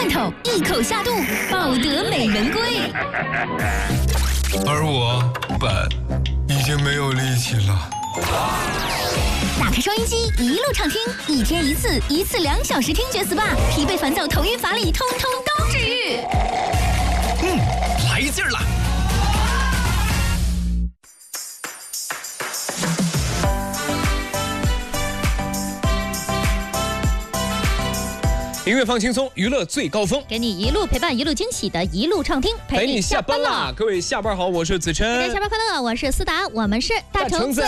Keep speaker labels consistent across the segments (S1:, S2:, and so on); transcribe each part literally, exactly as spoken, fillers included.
S1: 罐头，一口下肚，抱得美人归。
S2: 而我本已经没有力气了。
S1: 打开收音机，一路畅听，一天一次，一次两小时听觉 S P A， 疲惫烦躁、头晕乏力，通通都治愈。
S2: 嗯，来劲儿了。音乐放轻松，娱乐最高峰，
S1: 给你一路陪伴，一路惊喜的一路畅听，
S2: 陪你下班啦！各位下班好，我是子琛。
S1: 大家下班快乐，我是思达，我们是大橙子。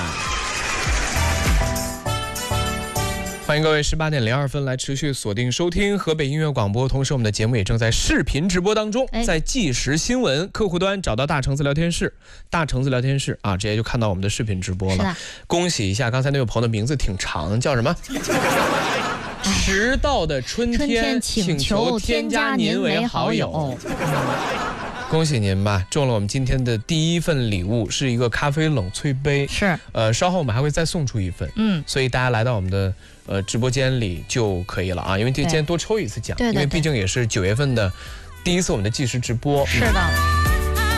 S2: 欢迎各位十八点零二分来持续锁定收听河北音乐广播，同时我们的节目也正在视频直播当中，在即时新闻客户端找到大橙子聊天室，大橙子聊天室啊，直接就看到我们的视频直播了。恭喜一下，刚才那位朋友的名字挺长，叫什么？迟到的春 天, 春天请求添加您为好友。恭喜您吧，中了我们今天的第一份礼物，是一个咖啡冷萃杯。
S1: 是，
S2: 呃，稍后我们还会再送出一份。嗯，所以大家来到我们的呃直播间里就可以了啊，因为今天多抽一次奖，因为毕竟也是九月份的第一次我们的即时直播。
S1: 是的。嗯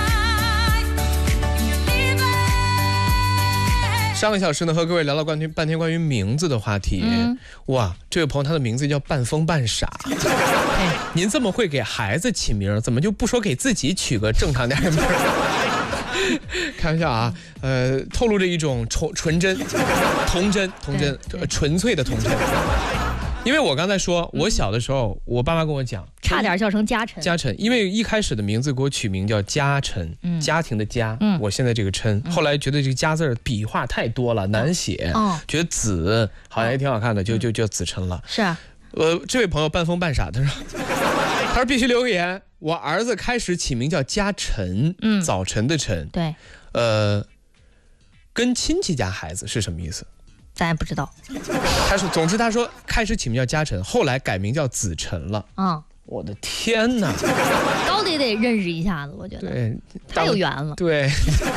S2: 上个小时呢，和各位聊了半天半天关于名字的话题。嗯、哇，这位朋友他的名字叫半疯半傻。您这么会给孩子起名，怎么就不说给自己取个正常点的名？开玩笑啊，呃，透露着一种纯纯真、童真、童真、纯粹的童真。因为我刚才说，我小的时候，我爸妈跟我讲，
S1: 差点叫成嘉诚。
S2: 嘉诚，因为一开始的名字给我取名叫嘉诚，嗯、家庭的家，嗯、我现在这个琛，后来觉得这个嘉字笔画太多了，难写，哦、觉得子好像也挺好看的，就就叫子琛了。
S1: 是啊，
S2: 呃，这位朋友半疯半傻，他说，他说必须留个言，我儿子开始起名叫嘉晨，嗯，早晨的晨，
S1: 对，
S2: 呃，跟亲戚家孩子是什么意思？
S1: 咱也不知道。
S2: 他说，总之他说开始起名叫嘉诚，后来改名叫子晨了。嗯，我的天哪，
S1: 高的也得认识一下子，我觉得。对，太有缘了。
S2: 对。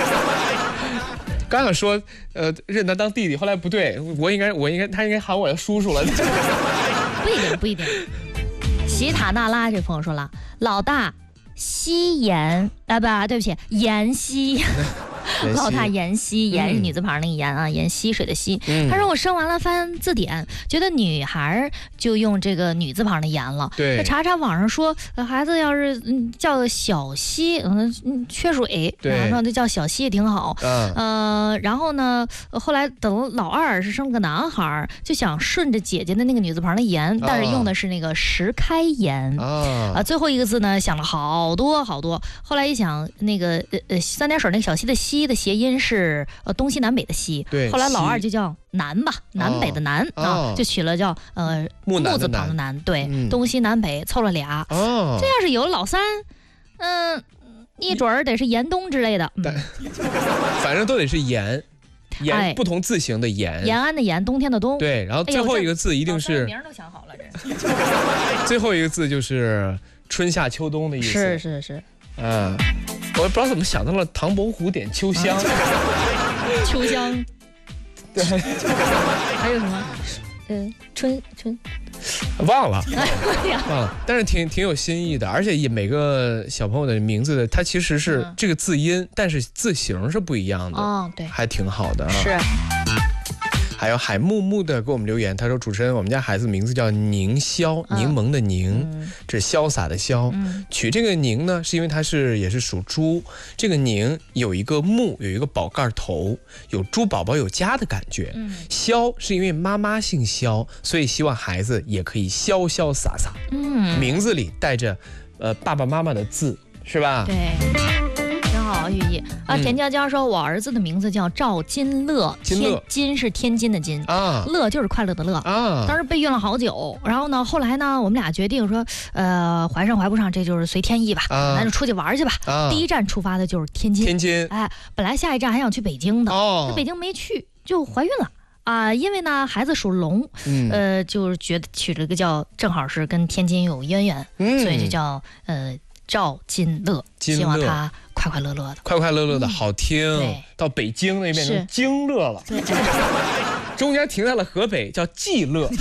S2: 刚想说，呃，认他当弟弟，后来不对，我应该，我应该，他应该喊我叔叔了。
S1: 不一定，不一定。喜塔纳拉这朋友说了，老大西妍啊，不，对不起，妍希。老大妍希，妍是女字旁那个妍啊，妍溪水的溪。嗯、他说我生完了翻字典，觉得女孩就用这个女字旁的妍了。
S2: 对，
S1: 查查网上说，孩子要是嗯叫小溪，嗯缺水，然后说叫小溪也挺好。嗯、呃，然后呢，后来等老二是生了个男孩，就想顺着姐姐的那个女字旁的妍，但是用的是那个石开颜啊、呃。最后一个字呢，想了好多好多，后来一想，那个呃呃三点水那个小溪的溪的谐音是呃东西南北的西，
S2: 对，
S1: 后来老二就叫南吧，南北的南、哦、啊，就取了叫呃木字旁的南，对、嗯，东西南北凑了俩。哦，这要是有老三，嗯、呃，一准儿得是严冬之类的，嗯、
S2: 反正都得是严。延、哎、不同字形的延，
S1: 延安的延，冬天的冬。
S2: 对，然后最后一个字一定是、
S1: 哎、名都想好了，这
S2: 最后一个字就是春夏秋冬的意思。
S1: 是是是，
S2: 嗯，我不知道怎么想到了唐伯虎点秋香，
S1: 啊、秋香，
S2: 对，
S1: 还有什么？嗯，春春。
S2: 忘了，忘了，但是挺挺有新意的，而且也每个小朋友的名字的，它其实是这个字音，嗯、但是字形是不一样的，
S1: 哦，对，
S2: 还挺好的啊。
S1: 是。
S2: 还有海木木的给我们留言，他说：“主持人，我们家孩子名字叫宁潇，柠檬的柠，嗯、这是潇洒的潇。嗯、取这个宁呢，是因为它是也是属猪，这个宁有一个木，有一个宝盖头，有猪宝宝有家的感觉。嗯、潇是因为妈妈姓萧，所以希望孩子也可以潇潇洒洒。嗯，名字里带着呃爸爸妈妈的字，是吧？
S1: 对。”好寓意啊！田佳佳说，我儿子的名字叫赵金乐，
S2: 金
S1: 金是天津的金啊，乐就是快乐的乐啊。当时备孕了好久，然后呢，后来呢，我们俩决定说，呃，怀上怀不上，这就是随天意吧，啊、咱就出去玩去吧。啊、第一站出发的就是天津，
S2: 天津，
S1: 哎，本来下一站还想去北京的，哦，这北京没去，就怀孕了。啊、呃，因为呢孩子属龙，嗯，呃，就是觉得取了个叫正好是跟天津有渊源，嗯，所以就叫呃赵金乐，希望他快快乐乐的，
S2: 快快乐乐的好听。嗯、到北京那变成京乐了，中间停在了河北，叫冀乐。